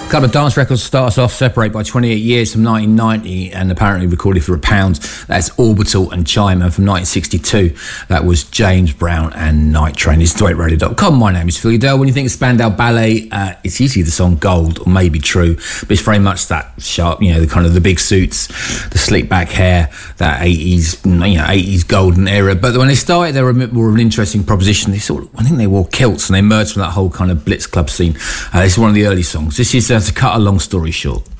Couple of dance records start us off, separate by 28 years from 1990 and apparently recorded for £1. That's Orbital and Chime, and from 1962 that was James Brown and Night Train. It's DuateRadio.com. My name is Phil Udell. When you think of Spandau Ballet, it's usually the song Gold, or maybe True, but it's very much that sharp, the kind of the big suits, the slick back hair, that 80s golden era. But when they started, they were a bit more of an interesting proposition. I think they wore kilts and they emerged from that whole kind of Blitz club scene. This is one of the early songs. This is to cut a long story short.